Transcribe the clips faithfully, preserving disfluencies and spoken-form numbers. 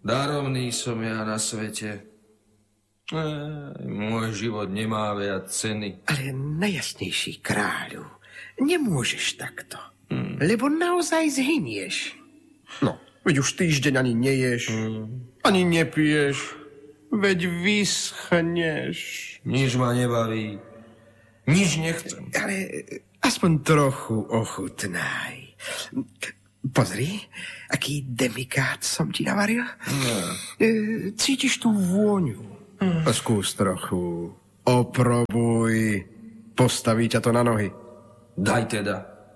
Darovný som ja na svete. E, môj život nemá viac ceny. Ale najjasnejší kráľu, nemôžeš takto. Hmm. Lebo naozaj zhynieš. No, veď už týždeň ani neješ, hmm. ani nepiješ. Veď vyschneš. Nič ma nebaví. Nič nechcem. Ale aspoň trochu ochutnaj. Pozri, aký demikát som ti navaril. No. E, cítiš tú vôňu. Mm. Skús trochu. Oprobuj. Postaví ťa to na nohy. Daj teda.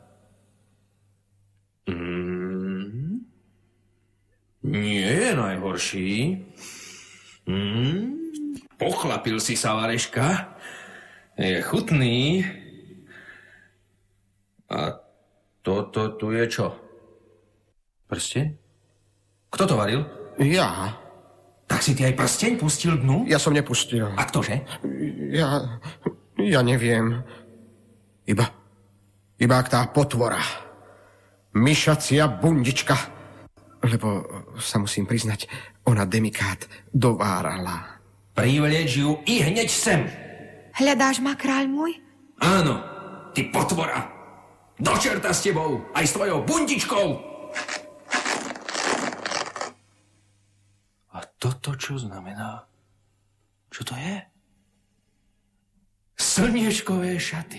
Mm. Nie je najhorší. Mm. Pochlapil si sa, Vareška. Je chutný. A toto tu je čo? Prsteň? Kto to varil? Ja. Tak si ty aj prsteň pustil dnu? Ja som nepustil. A ktože? Ja... Ja neviem. Iba... Iba ak tá potvora. Myšacia bundička. Lebo sa musím priznať, ona demikát dovárala. Privleč ju i hneď sem. Hľadáš ma, kráľ môj? Áno, ty potvora. Do čerta s tebou, aj s tvojou bundičkou. A toto čo znamená? Čo to je? Slniečkové šaty.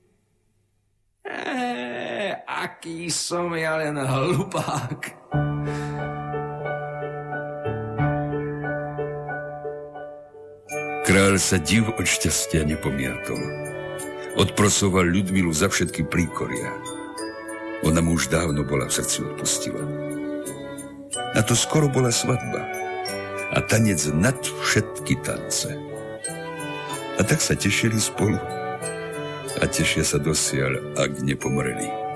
Eee, aký som ja len hlupák. Kráľ sa div od šťastia nepomiatol. Odprosoval Ľudmilu za všetky príkoria. Ona mu už dávno bola v srdci odpustila. A to skoro bola svadba. A tanec nad všetky tance. A tak sa tešili spolu. A tešia sa dosiaľ, ak nepomreli.